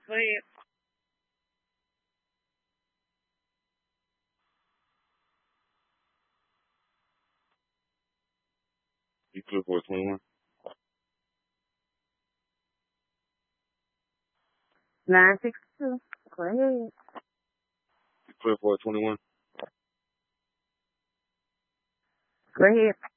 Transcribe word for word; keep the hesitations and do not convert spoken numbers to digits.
Go ahead. You clear for a twenty-one? nine sixty-two. Go ahead. You clear for a twenty-one? Go ahead.